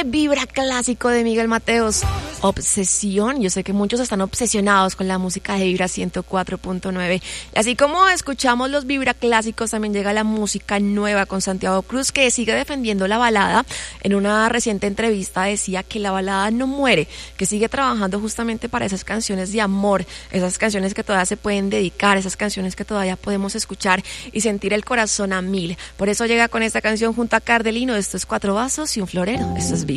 este Vibra Clásico de Miguel Mateos. Obsesión, yo sé que muchos están obsesionados con la música de Vibra 104.9. Y así como escuchamos los Vibra Clásicos, también llega la música nueva con Santiago Cruz, que sigue defendiendo la balada. En una reciente entrevista decía que la balada no muere, que sigue trabajando justamente para esas canciones de amor, esas canciones que todavía se pueden dedicar, esas canciones que todavía podemos escuchar y sentir el corazón a mil. Por eso llega con esta canción junto a Cardelino. Esto es Cuatro Vasos y un Florero. Esto es Vibra.